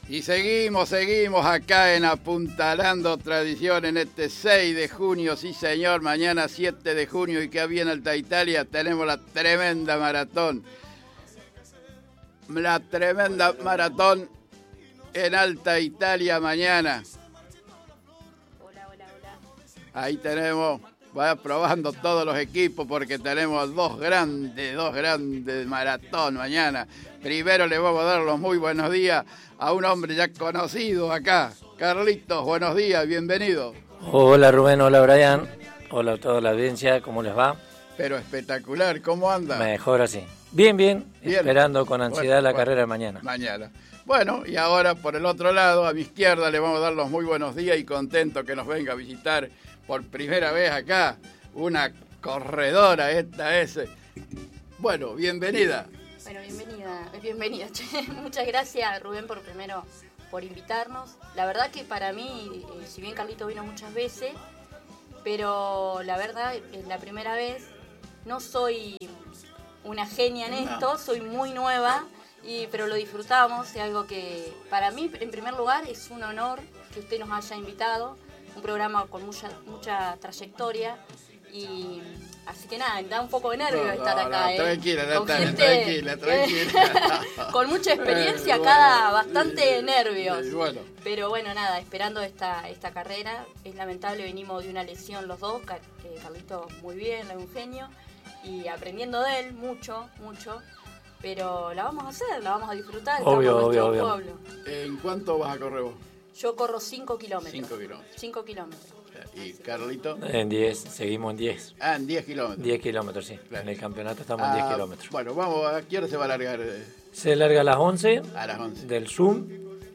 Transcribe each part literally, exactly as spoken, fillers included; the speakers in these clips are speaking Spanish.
Y seguimos, seguimos acá en Apuntalando Tradición en este seis de junio, sí señor, mañana siete de junio y que había en Alta Italia tenemos la tremenda maratón. La tremenda maratón en Alta Italia mañana. Hola, hola, hola. Ahí tenemos, va probando todos los equipos porque tenemos dos grandes, dos grandes maratón mañana. Primero le vamos a dar los muy buenos días a un hombre ya conocido acá. Carlitos, buenos días, bienvenido. Hola Rubén, hola Brian, hola a toda la audiencia, ¿cómo les va? Pero espectacular, ¿cómo anda? Mejor así. Bien, bien, bien. Esperando con ansiedad bueno, la bueno, carrera de mañana. Mañana. Bueno, y ahora por el otro lado, a mi izquierda, le vamos a dar los muy buenos días y contento que nos venga a visitar por primera vez acá, una corredora, esta es. Bueno, bienvenida. Bueno, bienvenida, bienvenida. Muchas gracias, Rubén, por primero por invitarnos. La verdad que para mí, eh, si bien Carlito vino muchas veces, pero la verdad es la primera vez. No soy una genia en esto, no. Soy muy nueva, y, pero lo disfrutamos. Es algo que para mí, en primer lugar, es un honor que usted nos haya invitado. Un programa con mucha, mucha trayectoria. Y así que nada, da un poco de nervio no, estar acá. No, ¿eh? Tranquila, con Natalia, gente, tranquila, tranquila. Con mucha experiencia, eh, cada bueno, bastante eh, nervios. Bueno. Pero bueno, nada, esperando esta, esta carrera. Es lamentable, venimos de una lesión los dos. Eh, Carlito muy bien, es un genio. Y aprendiendo de él mucho, mucho. Pero la vamos a hacer, la vamos a disfrutar. Obvio, obvio, obvio. Pueblo. ¿En cuánto vas a correr vos? Yo corro cinco kilómetros. cinco kilómetros. cinco kilómetros. ¿Y Carlito? En diez, seguimos en diez. Ah, en diez kilómetros. diez kilómetros, sí. Claro. En el campeonato estamos ah, en diez kilómetros. Bueno, vamos, ¿a qué hora se va a largar? Se larga a las once. A las once. Del Zoom.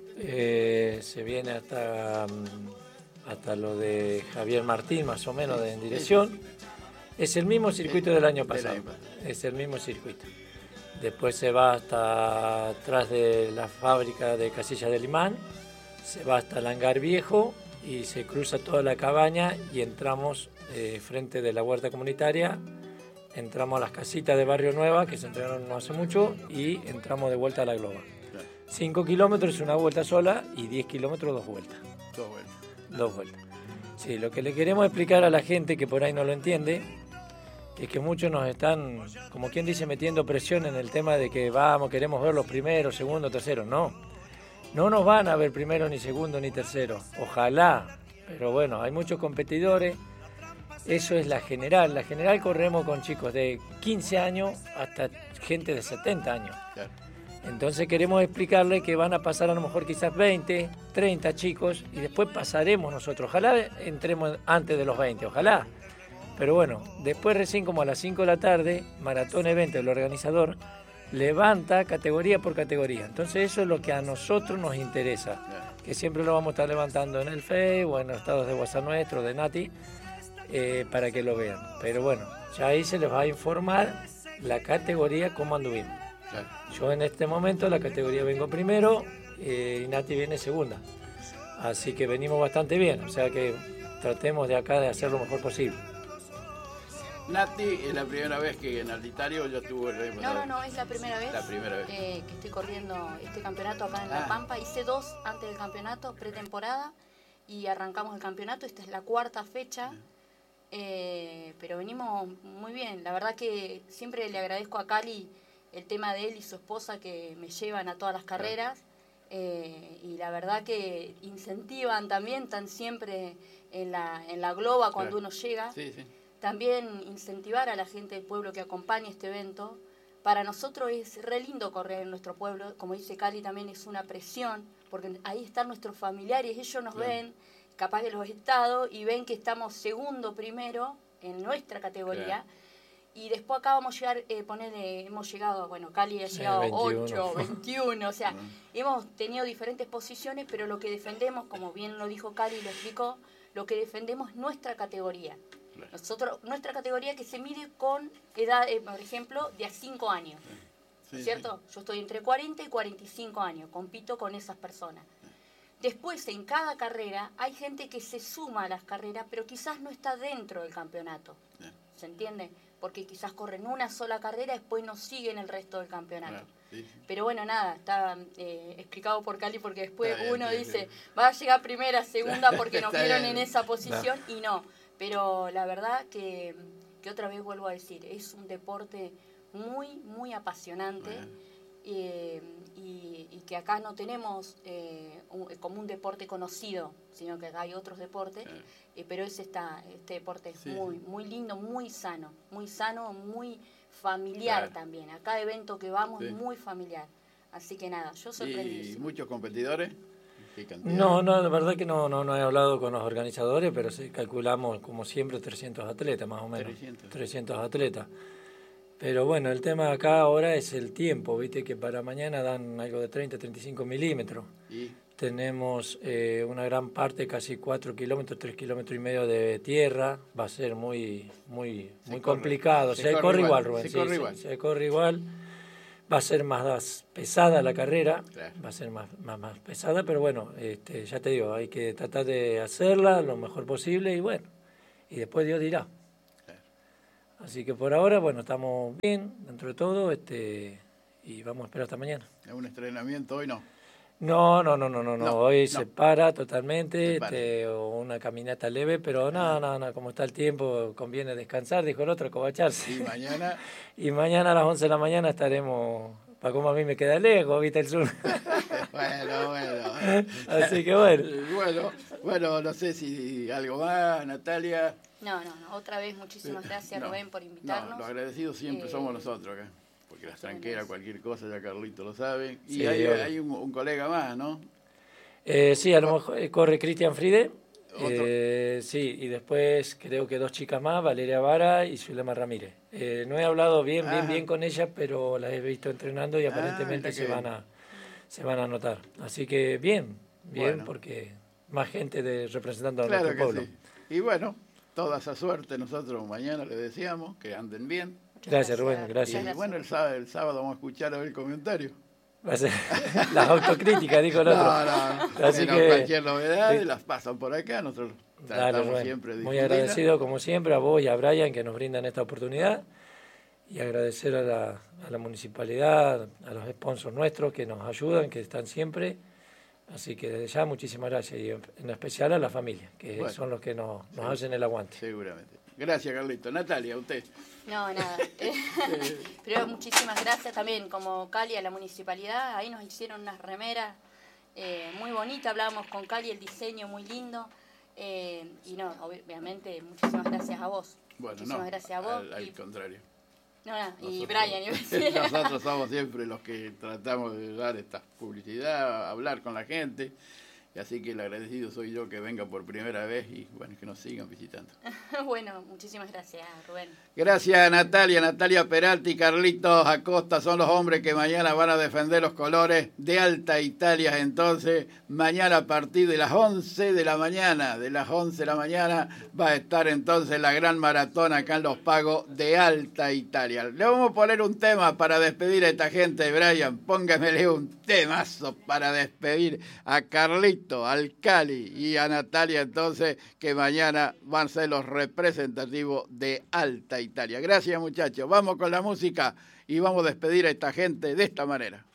Eh, se viene hasta, hasta lo de Javier Martín, más o menos, de, en dirección. Es el mismo circuito del año pasado. Del año pasado. Es el mismo circuito. Después se va hasta atrás de la fábrica de Casilla del Imán. Se va hasta el hangar viejo y se cruza toda la cabaña y entramos eh, frente de la huerta comunitaria, entramos a las casitas de Barrio Nueva, que se entregaron no hace mucho, y entramos de vuelta a la Globa. cinco kilómetros una vuelta sola y diez kilómetros dos vueltas. Dos vueltas. Dos vueltas. Sí, lo que le queremos explicar a la gente que por ahí no lo entiende, es que muchos nos están, como quien dice, metiendo presión en el tema de que vamos, queremos ver los primeros, segundos, terceros. No. No nos van a ver primero, ni segundo, ni tercero. Ojalá. Pero bueno, hay muchos competidores. Eso es la general. La general corremos con chicos de quince años hasta gente de setenta años. Claro. Entonces queremos explicarle que van a pasar a lo mejor quizás veinte, treinta chicos y después pasaremos nosotros. Ojalá entremos antes de los veinte, ojalá. Pero bueno, después recién como a las cinco de la tarde, Maratón Evento, el organizador, levanta categoría por categoría. Entonces eso es lo que a nosotros nos interesa, que siempre lo vamos a estar levantando en el Face o en los estados de WhatsApp nuestro, de Nati, eh, para que lo vean. Pero bueno, ya ahí se les va a informar la categoría cómo anduvimos. Claro. Yo en este momento la categoría vengo primero eh, y Nati viene segunda. Así que venimos bastante bien, o sea que tratemos de acá de hacer lo mejor posible. Nati, es la primera vez que en Altitario yo estuve el No, no, no, es la primera vez, la primera vez. Eh, que estoy corriendo este campeonato acá en ah. La Pampa. Hice dos antes del campeonato, pretemporada, y arrancamos el campeonato. Esta es la cuarta fecha, eh, pero venimos muy bien. La verdad que siempre le agradezco a Cali el tema de él y su esposa que me llevan a todas las carreras. Eh, y la verdad que incentivan también, están siempre en la, en la globa cuando claro. uno llega. Sí, sí. También incentivar a la gente del pueblo que acompañe este evento. Para nosotros es re lindo correr en nuestro pueblo, como dice Cali, también es una presión, porque ahí están nuestros familiares, ellos nos claro. ven, capaz de los estados, y ven que estamos segundo, primero en nuestra categoría. Claro. Y después acá vamos a llegar, eh, ponerle, hemos llegado, bueno, Cali ha llegado a ocho, veintiuno, o sea, hemos tenido diferentes posiciones, pero lo que defendemos, como bien lo dijo Cali y lo explicó, lo que defendemos es nuestra categoría. Nosotros, nuestra categoría que se mide con edad, eh, por ejemplo, de a cinco años, sí, ¿cierto? Sí. Yo estoy entre cuarenta y cuarenta y cinco años, compito con esas personas. Después, en cada carrera, hay gente que se suma a las carreras, pero quizás no está dentro del campeonato, ¿se entiende? Porque quizás corren una sola carrera y después no siguen el resto del campeonato. Sí. Pero bueno, nada, está eh, explicado por Cali porque después Está bien, uno sí, dice, sí. va a llegar primera, segunda porque nos Está vieron bien. en esa posición y no. Pero la verdad que, que otra vez vuelvo a decir, es un deporte muy, muy apasionante. Bueno. Eh, y, y que acá no tenemos eh, un, como un deporte conocido, sino que acá hay otros deportes, Claro. eh, pero ese está, este deporte es Sí, muy, sí. muy lindo, muy sano, muy sano, muy familiar. Claro. También. A cada evento que vamos Sí. es muy familiar. Así que nada, yo ¿Y sorprendidísima. muchos competidores? ¿Qué cantidad? No, no, la verdad que no, no, no he hablado con los organizadores, pero sí calculamos, como siempre, trescientos atletas más o menos. trescientos. trescientos atletas. Pero bueno, el tema acá ahora es el tiempo, viste que para mañana dan algo de treinta, treinta y cinco milímetros. ¿Y? Tenemos eh, una gran parte, casi cuatro kilómetros, tres kilómetros y medio de tierra. Va a ser muy, muy, Se muy corre. complicado. Se Se, corre corre igual, igual, Rubén. se sí, corre sí, igual. se corre igual. Va a ser más pesada la carrera, Claro. va a ser más, más, más pesada, pero bueno, este, ya te digo, hay que tratar de hacerla lo mejor posible y bueno, y después Dios dirá. Claro. Así que por ahora, bueno, estamos bien dentro de todo, este, y vamos a esperar hasta mañana. ¿Es un entrenamiento hoy? No. No, no, no, no, no, no. No, hoy no. se para totalmente, Se para. este, o una caminata leve, pero no, no, no, como está el tiempo, conviene descansar, dijo el otro, acobacharse. Y mañana, Y mañana a las once de la mañana estaremos, para como a mí me queda lejos, viste el sur. bueno, bueno. Así que bueno. Bueno, bueno, no sé si algo más, Natalia. No, no, no. Otra vez muchísimas gracias, No, Rubén, por No, invitarnos. los agradecidos siempre Eh, somos nosotros acá. Porque las tranqueras, cualquier cosa, ya Carlito lo sabe. Y Sí, hay, obvio. hay un, un colega más, ¿no? Eh, sí, a lo mejor eh, corre Cristian Fride. Otro. Eh, sí, y después creo que dos chicas más, Valeria Vara y Zulema Ramírez. Eh, no he hablado bien, bien, Ajá. bien con ellas, pero las he visto entrenando y Ah, aparentemente mira se qué van bien. a se van a anotar. Así que bien, bien, Bueno. porque más gente de representando a Claro nuestro que pueblo. sí. Y bueno, toda esa suerte nosotros mañana les deseamos, que anden bien. Muchas Gracias, Rubén, Y gracias. bueno, el sábado, el sábado vamos a escuchar a ver el comentario. Va a ser las autocríticas, dijo el otro. No, no, Así pero que- cualquier novedad sí. las pasan por acá, nosotros Dale, tratamos Rubén. siempre de Muy difundirla. agradecido como siempre a vos y a Brian que nos brindan esta oportunidad y agradecer a la, a la municipalidad, a los sponsors nuestros que nos ayudan, que están siempre. Así que desde ya muchísimas gracias y en en especial a la familia, que Bueno. son los que nos, nos Sí. hacen el aguante. Seguramente. Gracias, Carlito. Natalia, usted. No, nada. Eh, Pero muchísimas gracias también, como Cali, a la municipalidad. Ahí nos hicieron unas remeras eh, muy bonitas. Hablábamos con Cali, el diseño muy lindo. Eh, y no, obviamente, muchísimas gracias a vos. Bueno, muchísimas no, gracias a vos. al, al y, contrario. no, no, y Nosotros- Brian, iba a decir. Nosotros somos siempre los que tratamos de dar esta publicidad, hablar con la gente. Y así que el agradecido soy yo que venga por primera vez y bueno, que nos sigan visitando. Bueno, muchísimas gracias, Rubén. Gracias Natalia, Natalia Peralta y Carlitos Acosta son los hombres que mañana van a defender los colores de Alta Italia. Entonces, mañana a partir de las once de la mañana, de las once de la mañana, va a estar entonces la gran maratón acá en Los Pagos de Alta Italia. Le vamos a poner un tema para despedir a esta gente, Brian. Póngamele un temazo para despedir a Carlitos, al Cali y a Natalia, entonces, que mañana van a ser los representativos de Alta Italia. Gracias, muchachos. Vamos con la música y vamos a despedir a esta gente de esta manera.